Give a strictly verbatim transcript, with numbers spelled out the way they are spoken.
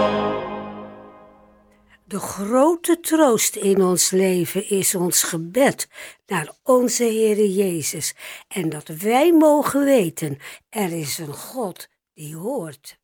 De grote troost in ons leven is ons gebed naar onze Heere Jezus. En dat wij mogen weten, er is een God die hoort.